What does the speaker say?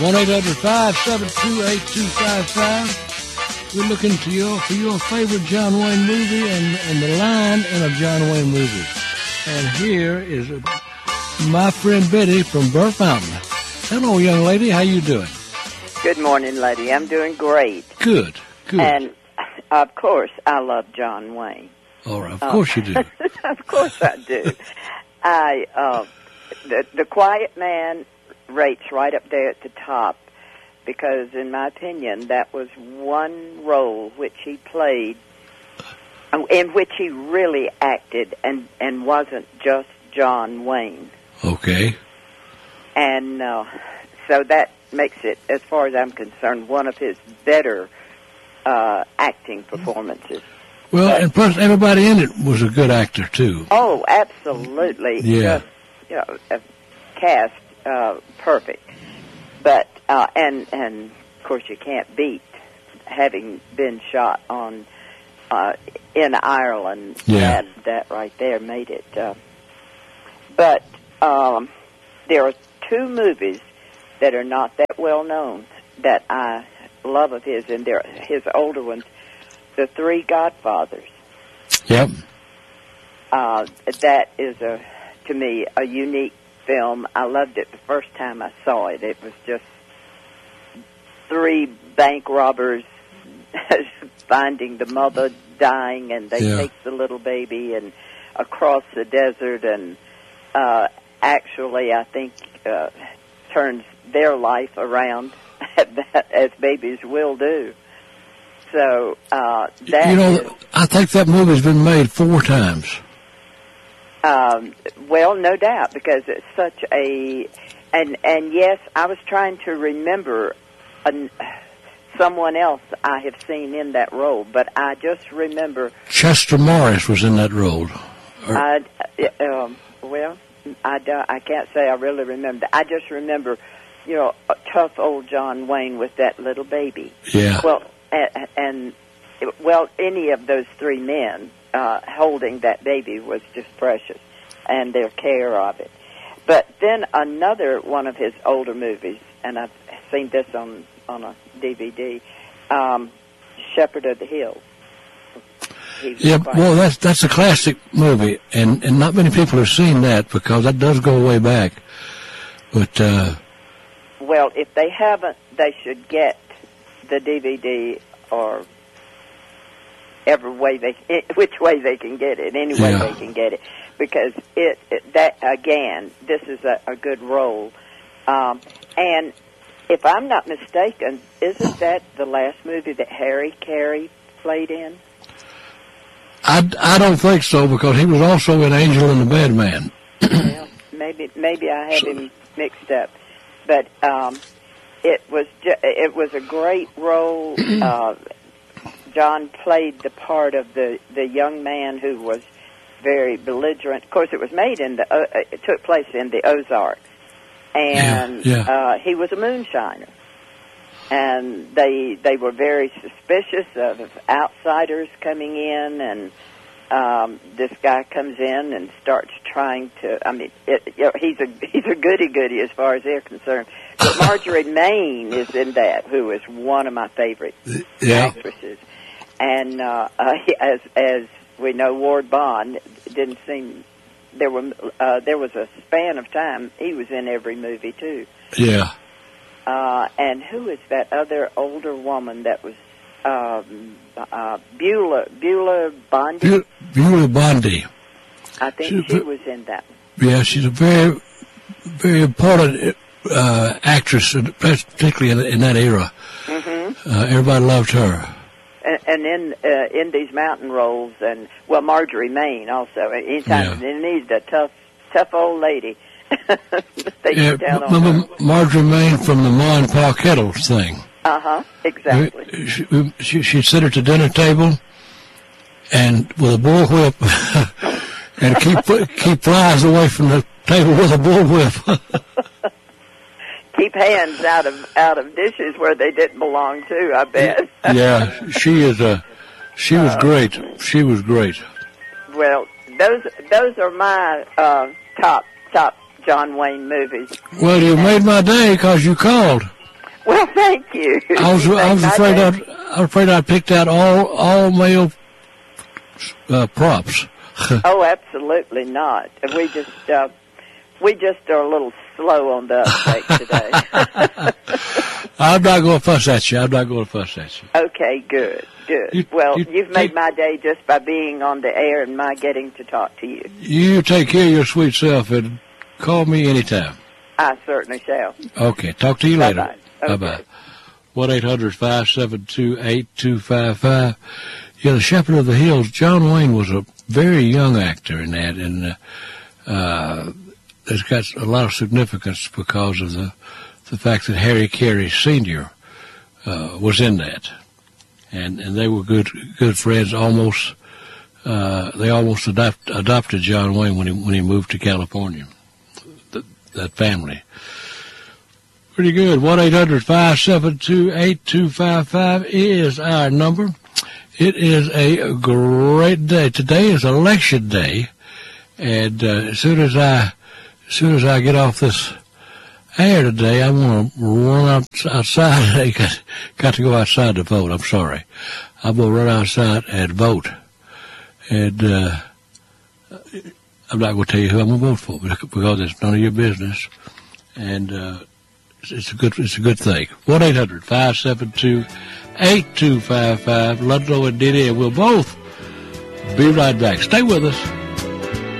1-800-572-8255. We're looking for your favorite John Wayne movie and the line in a John Wayne movie. And here is my friend Betty from Burr Fountain. Hello, young lady. How you doing? Good morning, lady. I'm doing great. Good. And, of course, I love John Wayne. All right. Of course you do. Of course I do. The Quiet Man rates right up there at the top because, in my opinion, that was one role which he played in which he really acted and wasn't just John Wayne. Okay. And so that makes it, as far as I'm concerned, one of his better acting performances. Well, and plus everybody in it was a good actor, too. Oh, absolutely. Yeah. Cast perfect. But, and of course you can't beat having been shot on in Ireland. Yeah. That right there made it. But there are two movies that are not that well known that I love of his, and they're his older ones, The Three Godfathers. Yep. That is, to me, a unique film. I loved it the first time I saw it. It was just three bank robbers finding the mother dying, and they take the little baby and across the desert, and actually, I think, turns their life around, as babies will do. So, that I think that movie's been made 4 times. Well, no doubt, because it's such a... And yes, I was trying to remember someone else I have seen in that role, but I just remember... Chester Morris was in that role. Well, I can't say I really remember. I just remember, a tough old John Wayne with that little baby. Yeah. Well, any of those three men holding that baby was just precious, and their care of it. But then another one of his older movies, and I've seen this on a DVD, Shepherd of the Hills. Yeah, well, that's a classic movie, and not many people have seen that because that does go way back. But well, if they haven't, they should get the DVD or which way they can get it, any way they can get it, because that again, this is a good role, and if I'm not mistaken, isn't that the last movie that Harry Carey played in? I don't think so, because he was also in Angel and the Bad Man. Well, maybe I have him mixed up, but it was a great role. John played the part of the young man who was very belligerent. Of course, it was made it took place in the Ozarks, and he was a moonshiner, and they were very suspicious of outsiders coming in, and this guy comes in and starts trying to. I mean, he's a goody as far as they're concerned. But Marjorie Main is in that, who is one of my favorite actresses. And as we know, Ward Bond didn't seem there was a span of time he was in every movie too. Yeah. And who is that other older woman that was Beulah Bondi? Beulah Bondi. I think she was in that. Yeah, she's a very, very important actress, particularly in that era. Mm-hmm. Everybody loved her. And in these mountain roles, and Marjorie Main also. Anytime they need a tough old lady, they get down on her. Marjorie Main from the Ma and Pa Kettles thing. Exactly. She'd sit at the dinner table, and with a bullwhip, and keep flies away from the table with a bullwhip. Keep hands out of dishes where they didn't belong to, I bet. Yeah, she was great. She was great. Well, those are my top John Wayne movies. Well, you made my day because you called. Well, thank you. I was afraid I picked out all male props. Oh, absolutely not. We just are a little slow on the uptake today. I'm not going to fuss at you. Okay, good. You've made my day just by being on the air and my getting to talk to you. You take care of your sweet self and call me anytime. I certainly shall. Okay, talk to you later. Bye-bye. Bye-bye. 1-800-572-8255. Yeah, The Shepherd of the Hills. John Wayne was a very young actor in that, and it's got a lot of significance because of the fact that Harry Carey Sr. Was in that, and they were good friends. They almost adopted John Wayne when he moved to California. That family. Pretty good. 1-800-572-8255 is our number. It is a great day. Today is election day, and as soon as I get off this air today, I want to run outside. I got to go outside to vote. I'm sorry. I'm going to run outside and vote, and I'm not going to tell you who I'm going to vote for because it's none of your business, and it's a good thing. 1-800-572-8255. Ludlow and Diddy, and we'll both be right back. Stay with us.